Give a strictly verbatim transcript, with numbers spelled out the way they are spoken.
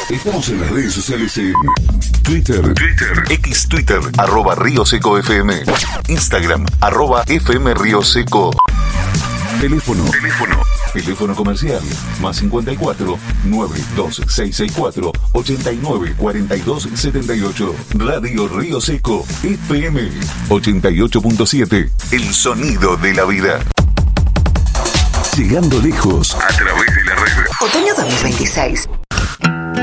Estamos en las redes sociales en Twitter, Twitter, X Twitter, arroba Río Seco F M, Instagram, arroba F M Río Seco. Teléfono, teléfono, teléfono comercial, más cincuenta y cuatro, nueve dos seis seis cuatro, ochenta y nueve cuarenta y dos setenta y ocho. Radio Río Seco, F M ochenta y ocho punto siete, el sonido de la vida. Llegando lejos a través de la red. Otoño dos mil veintiséis.